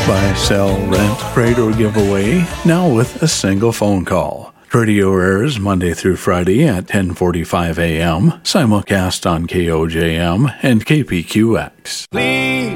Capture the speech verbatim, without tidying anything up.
Buy, sell, rent, trade, or give away, now with a single phone call. Radio airs Monday through Friday at ten forty-five a.m., simulcast on K O J M and K P Q X. Please